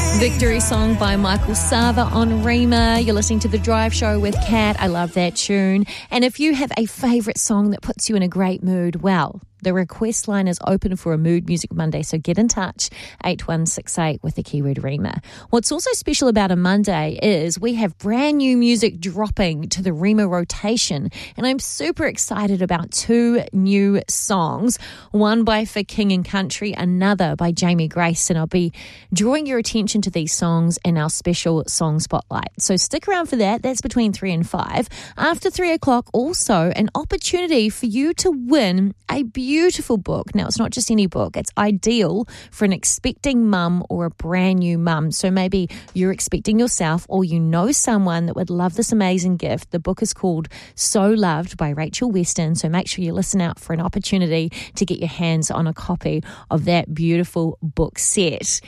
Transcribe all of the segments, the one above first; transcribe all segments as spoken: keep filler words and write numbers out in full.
Victory song by Michael Sava on Rima. You're listening to The Drive Show with Kat. I love that tune. And if you have a favourite song that puts you in a great mood, well, the request line is open for a Mood Music Monday, so get in touch, eight one six eight with the keyword Rima. What's also special about a Monday is we have brand new music dropping to the Rima rotation, and I'm super excited about two new songs, one by For King and Country, another by Jamie Grace, and I'll be drawing your attention to these songs in our special song spotlight. So stick around for that. That's between three and five. After three o'clock, also an opportunity for you to win a beautiful Beautiful book. Now, it's not just any book. It's ideal for an expecting mum or a brand new mum. So maybe you're expecting yourself or you know someone that would love this amazing gift. The book is called So Loved by Rachel Weston. So make sure you listen out for an opportunity to get your hands on a copy of that beautiful book set.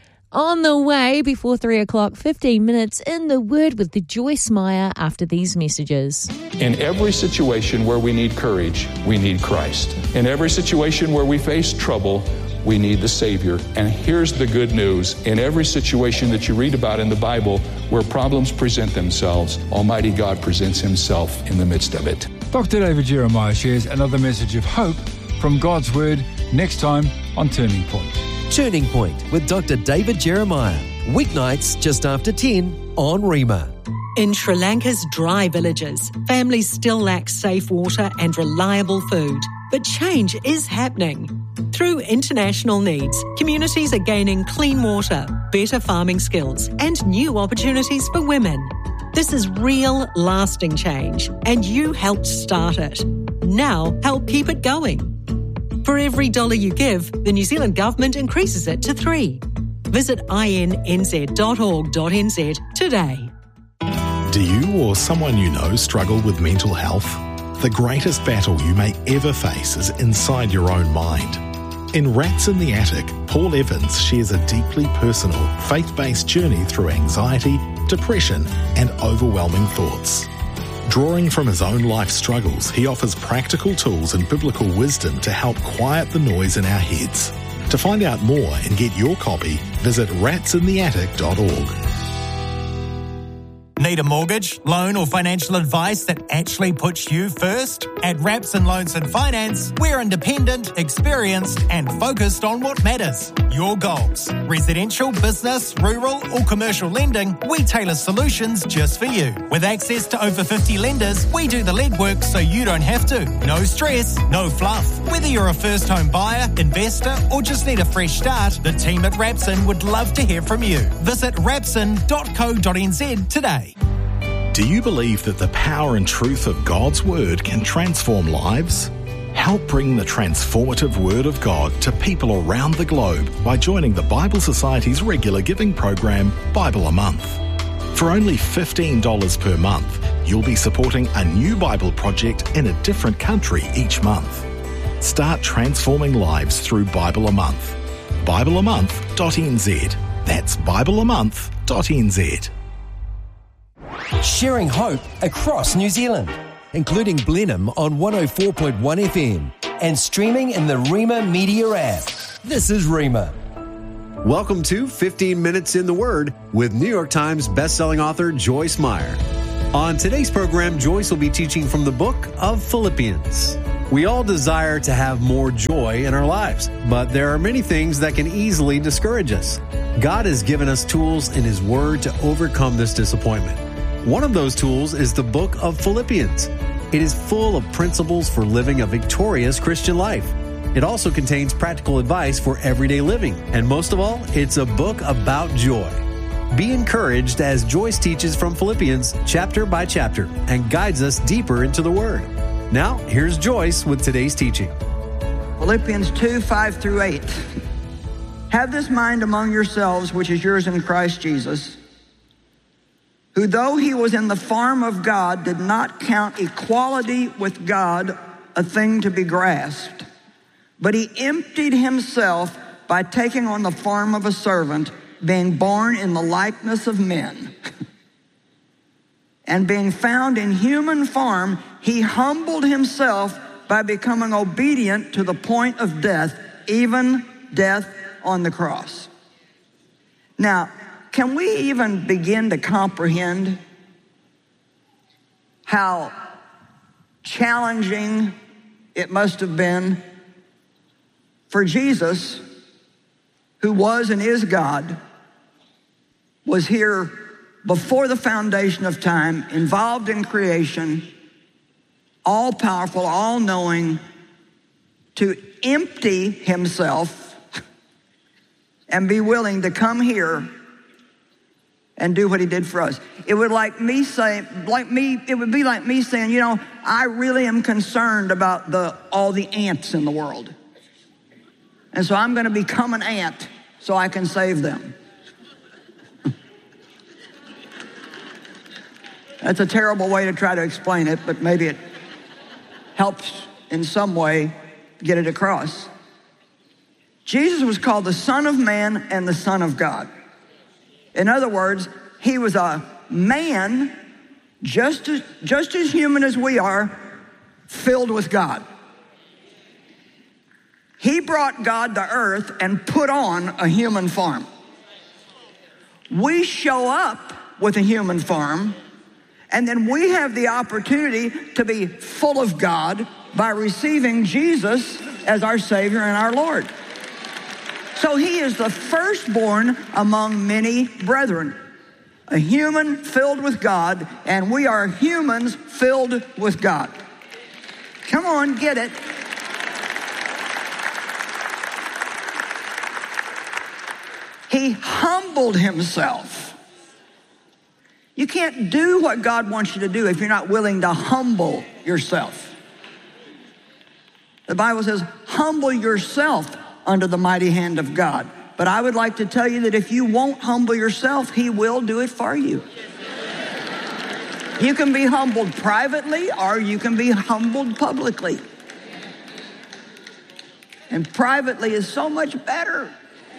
On the way before three o'clock, fifteen minutes in the Word with the Joyce Meyer after these messages. In every situation where we need courage, we need Christ. In every situation where we face trouble, we need the Savior. And here's the good news. In every situation that you read about in the Bible where problems present themselves, Almighty God presents Himself in the midst of it. Doctor David Jeremiah shares another message of hope from God's Word next time on Turning Point. Turning Point with Doctor David Jeremiah. Weeknights just after ten on Rima. In Sri Lanka's dry villages, families still lack safe water and reliable food. But change is happening. Through international needs, communities are gaining clean water, better farming skills, and new opportunities for women. This is real, lasting change, and you helped start it. Now, help keep it going. For every dollar you give, the New Zealand Government increases it to three. Visit i n n z dot org dot n z today. Do you or someone you know struggle with mental health? The greatest battle you may ever face is inside your own mind. In Rats in the Attic, Paul Evans shares a deeply personal, faith-based journey through anxiety, depression, and overwhelming thoughts. Drawing from his own life struggles, he offers practical tools and biblical wisdom to help quiet the noise in our heads. To find out more and get your copy, visit rats in the attic dot org. Need a mortgage, loan or financial advice that actually puts you first? At Rapson Loans and Finance, we're independent, experienced and focused on what matters. Your goals. Residential, business, rural or commercial lending, we tailor solutions just for you. With access to over fifty lenders, we do the legwork so you don't have to. No stress, no fluff. Whether you're a first home buyer, investor or just need a fresh start, the team at Rapson would love to hear from you. Visit rapson dot co dot n z today. Do you believe that the power and truth of God's Word can transform lives? Help bring the transformative Word of God to people around the globe by joining the Bible Society's regular giving program, Bible a Month. For only fifteen dollars per month, you'll be supporting a new Bible project in a different country each month. Start transforming lives through Bible a Month. bible a month dot n z. That's bible a month dot n z. Sharing hope across New Zealand, including Blenheim on one oh four point one F M and streaming in the Rima Media app. This is Rima. Welcome to fifteen minutes in the Word with New York Times bestselling author Joyce Meyer. On today's program, Joyce will be teaching from the book of Philippians. We all desire to have more joy in our lives, but there are many things that can easily discourage us. God has given us tools in His Word to overcome this disappointment. One of those tools is the book of Philippians. It is full of principles for living a victorious Christian life. It also contains practical advice for everyday living. And most of all, it's a book about joy. Be encouraged as Joyce teaches from Philippians chapter by chapter and guides us deeper into the Word. Now, here's Joyce with today's teaching. Philippians two, five through eight. Have this mind among yourselves, which is yours in Christ Jesus, who though he was in the form of God, did not count equality with God a thing to be grasped, but he emptied himself by taking on the form of a servant, being born in the likeness of men. And being found in human form, he humbled himself by becoming obedient to the point of death, even death on the cross. Now, can we even begin to comprehend how challenging it must have been for Jesus, who was and is God, was here before the foundation of time, involved in creation, all-powerful, all-knowing, to empty himself and be willing to come here and do what he did for us. It would like me say, like me, it would be like me saying, you know, I really am concerned about the all the ants in the world. And so I'm going to become an ant so I can save them. That's a terrible way to try to explain it, but maybe it helps in some way get it across. Jesus was called the Son of Man and the Son of God. In other words, he was a man just as, just as human as we are, filled with God. He brought God to earth and put on a human form. We show up with a human form, and then we have the opportunity to be full of God by receiving Jesus as our Savior and our Lord. So he is the firstborn among many brethren, a human filled with God, and we are humans filled with God. Come on, get it. He humbled himself. You can't do what God wants you to do if you're not willing to humble yourself. The Bible says, humble yourself under the mighty hand of God. But I would like to tell you that if you won't humble yourself, he will do it for you. You can be humbled privately or you can be humbled publicly. And privately is so much better.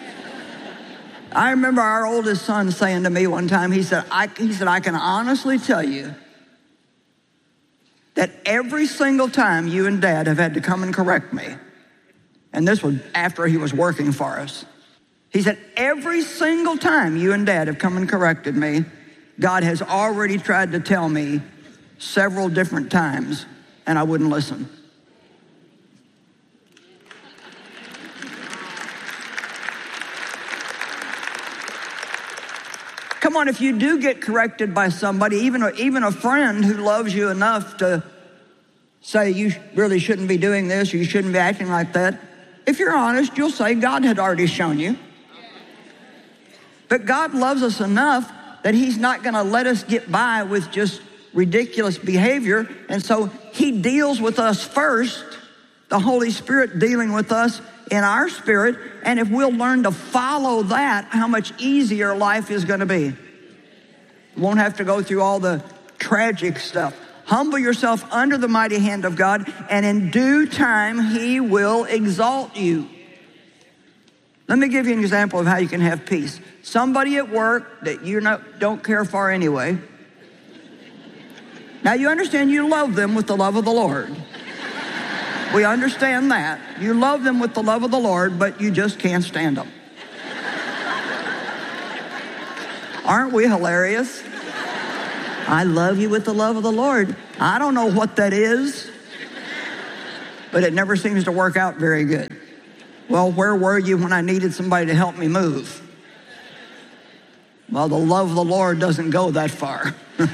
I remember our oldest son saying to me one time, he said, I, he said, I can honestly tell you that every single time you and Dad have had to come and correct me, and this was after he was working for us. He said, every single time you and Dad have come and corrected me, God has already tried to tell me several different times, and I wouldn't listen. Come on, if you do get corrected by somebody, even a, even a friend who loves you enough to say you really shouldn't be doing this or you shouldn't be acting like that, if you're honest, you'll say God had already shown you. But God loves us enough that he's not going to let us get by with just ridiculous behavior. And so he deals with us first, the Holy Spirit dealing with us in our spirit. And if we'll learn to follow that, how much easier life is going to be. You won't have to go through all the tragic stuff. Humble yourself under the mighty hand of God, and in due time, he will exalt you. Let me give you an example of how you can have peace. Somebody at work that you don't care for anyway. Now, you understand you love them with the love of the Lord. We understand that. You love them with the love of the Lord, but you just can't stand them. Aren't we hilarious? I love you with the love of the Lord. I don't know what that is, but it never seems to work out very good. Well, where were you when I needed somebody to help me move? Well, the love of the Lord doesn't go that far.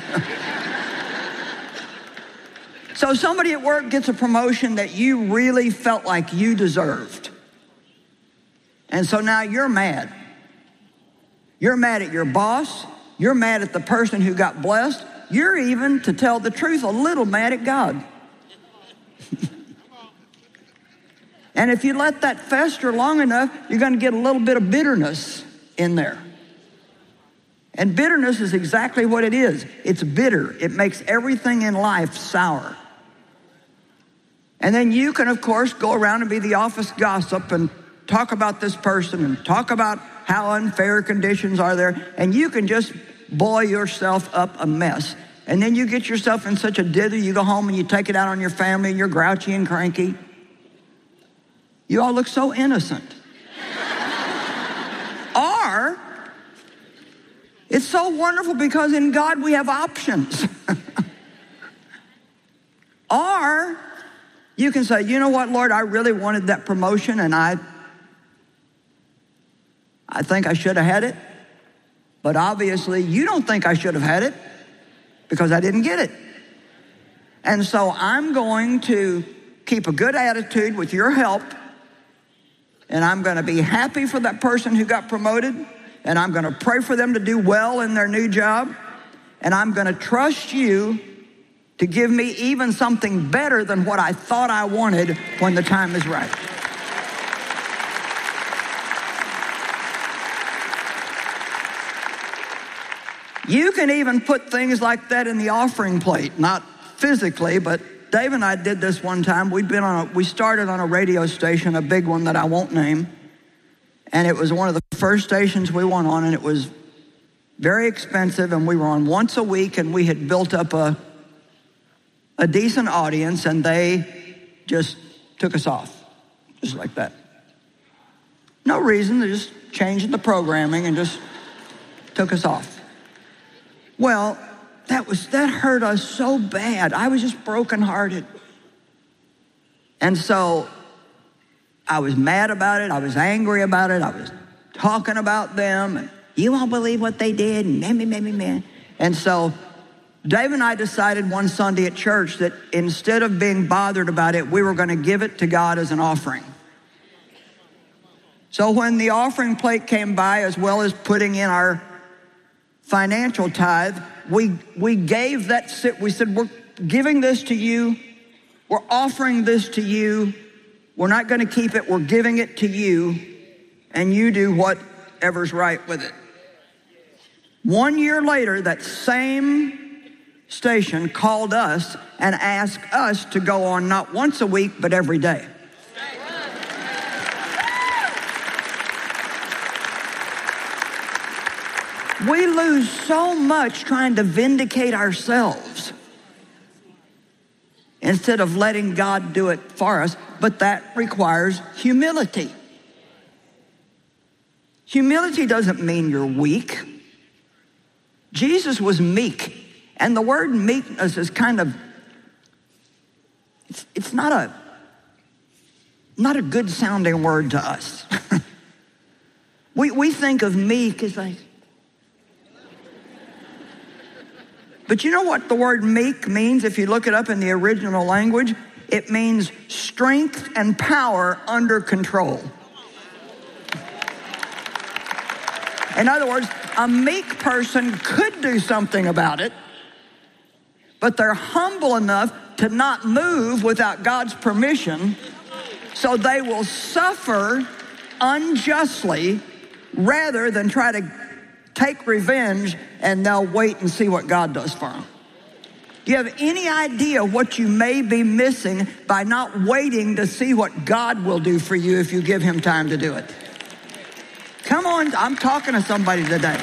So somebody at work gets a promotion that you really felt like you deserved. And so now you're mad. You're mad at your boss. You're mad at the person who got blessed. You're even, to tell the truth, a little mad at God. And if you let that fester long enough, you're going to get a little bit of bitterness in there. And bitterness is exactly what it is. It's bitter. It makes everything in life sour. And then you can, of course, go around and be the office gossip and talk about this person and talk about how unfair conditions are there. And you can just boil yourself up a mess. And then you get yourself in such a dither, you go home and you take it out on your family and you're grouchy and cranky. You all look so innocent. Or It's so wonderful because in God we have options. Or you can say, you know what, Lord, I really wanted that promotion and I, I think I should have had it. But obviously you don't think I should have had it because I didn't get it. And so I'm going to keep a good attitude with your help, and I'm going to be happy for that person who got promoted, and I'm going to pray for them to do well in their new job, and I'm going to trust you to give me even something better than what I thought I wanted when the time is right. You can even put things like that in the offering plate, not physically, but Dave and I did this one time. We'd been on a, we started on a radio station, a big one that I won't name, and it was one of the first stations we went on, and it was very expensive, and we were on once a week, and we had built up a a decent audience, and they just took us off, just like that. No reason, they just changed the programming and just took us off. Well, that was that hurt us so bad. I was just brokenhearted. And so I was mad about it. I was angry about it. I was talking about them. And you won't believe what they did. And man, man, man, man. And so Dave and I decided one Sunday at church that instead of being bothered about it, we were going to give it to God as an offering. So when the offering plate came by, as well as putting in our financial tithe, we we gave that, we said, we're giving this to you. We're offering this to you. We're not going to keep it. We're giving it to you, and you do whatever's right with it. One year later, that same station called us and asked us to go on not once a week, but every day. We lose so much trying to vindicate ourselves instead of letting God do it for us, but that requires humility. Humility doesn't mean you're weak. Jesus was meek, and the word meekness is kind of, it's, it's not a, not a good sounding word to us. we, we think of meek as like, but you know what the word meek means if you look it up in the original language? It means strength and power under control. In other words, a meek person could do something about it, but they're humble enough to not move without God's permission, so they will suffer unjustly rather than try to take revenge, and they'll wait and see what God does for them. Do you have any idea what you may be missing by not waiting to see what God will do for you if you give him time to do it? Come on, I'm talking to somebody today.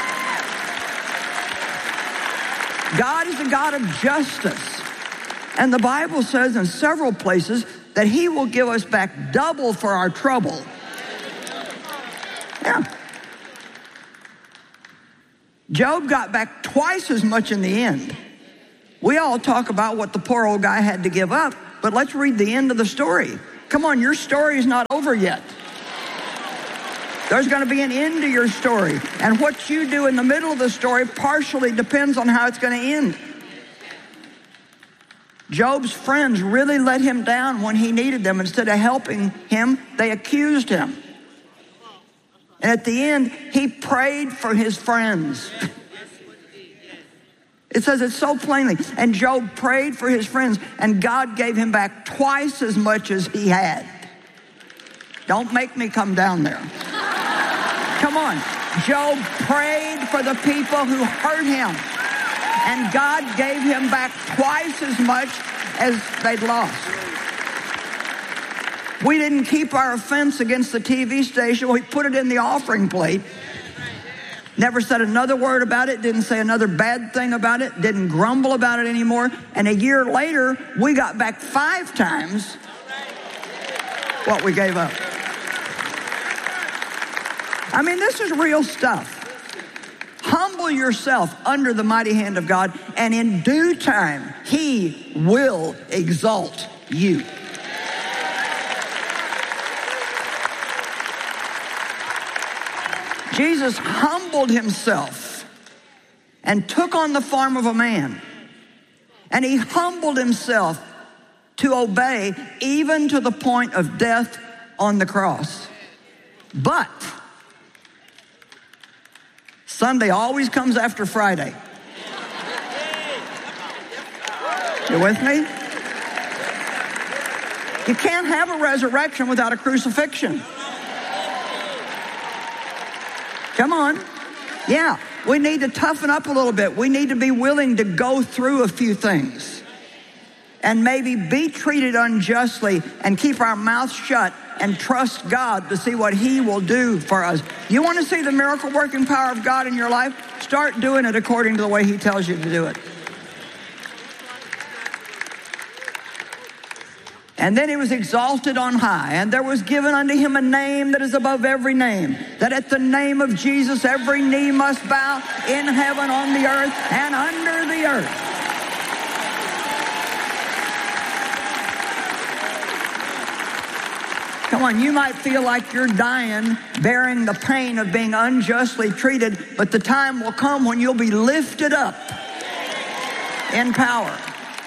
God is a God of justice. And the Bible says in several places that he will give us back double for our trouble. Yeah. Job got back twice as much in the end. We all talk about what the poor old guy had to give up, but let's read the end of the story. Come on, your story is not over yet. There's going to be an end to your story, and what you do in the middle of the story partially depends on how it's going to end. Job's friends really let him down when he needed them. Instead of helping him, they accused him. And at the end, he prayed for his friends. It says it so plainly. And Job prayed for his friends, and God gave him back twice as much as he had. Don't make me come down there. Come on. Job prayed for the people who hurt him, and God gave him back twice as much as they'd lost. We didn't keep our offense against the T V station. We put it in the offering plate. Never said another word about it. Didn't say another bad thing about it. Didn't grumble about it anymore. And a year later, we got back five times what we gave up. I mean, this is real stuff. Humble yourself under the mighty hand of God, and in due time, he will exalt you. Jesus humbled himself and took on the form of a man. And he humbled himself to obey even to the point of death on the cross. But Sunday always comes after Friday. You with me? You can't have a resurrection without a crucifixion. Come on. Yeah, we need to toughen up a little bit. We need to be willing to go through a few things and maybe be treated unjustly and keep our mouths shut and trust God to see what he will do for us. You want to see the miracle working power of God in your life? Start doing it according to the way he tells you to do it. And then he was exalted on high, and there was given unto him a name that is above every name, that at the name of Jesus every knee must bow in heaven, on the earth, and under the earth. Come on, you might feel like you're dying, bearing the pain of being unjustly treated, but the time will come when you'll be lifted up in power.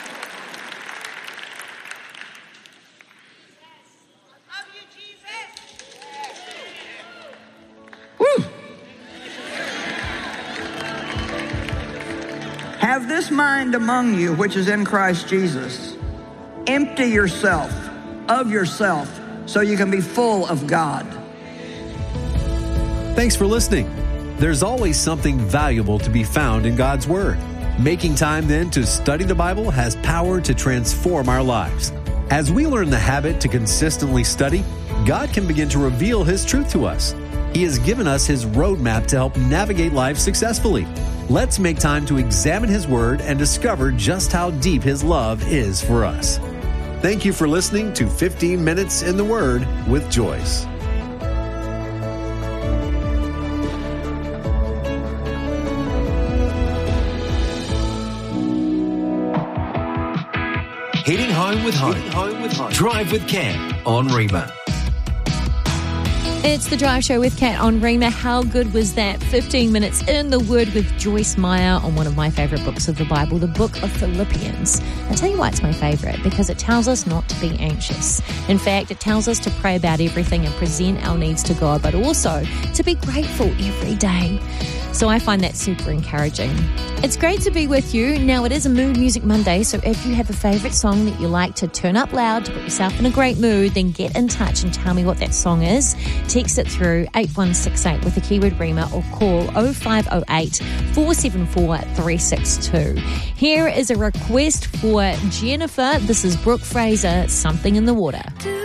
Woo! Have this mind among you, which is in Christ Jesus. Empty yourself of yourself, so you can be full of God. Thanks for listening. There's always something valuable to be found in God's Word. Making time then to study the Bible has power to transform our lives. As we learn the habit to consistently study, God can begin to reveal His truth to us. He has given us His roadmap to help navigate life successfully. Let's make time to examine His Word and discover just how deep His love is for us. Thank you for listening to fifteen minutes in the Word with Joyce. Heading home with Hope. Heading home with Hope. Drive with Cam on Rhema. It's the Drive Show with Kat on Rhema. How good was that? fifteen minutes in the Word with Joyce Meyer on one of my favorite books of the Bible, the book of Philippians. I'll tell you why it's my favorite, because it tells us not to be anxious. In fact, it tells us to pray about everything and present our needs to God, but also to be grateful every day. So I find that super encouraging. It's great to be with you. Now, it is a Mood Music Monday, so if you have a favorite song that you like to turn up loud to put yourself in a great mood, then get in touch and tell me what that song is. Text it through eight one six eight with the keyword Rhema or call oh five oh eight, four seven four, three six two. Here is a request for Jennifer. This is Brooke Fraser, Something in the Water.